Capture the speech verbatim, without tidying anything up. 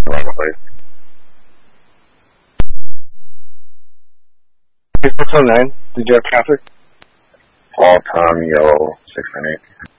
around the place. six oh nine, did you have traffic? All time yellow, six nine eight.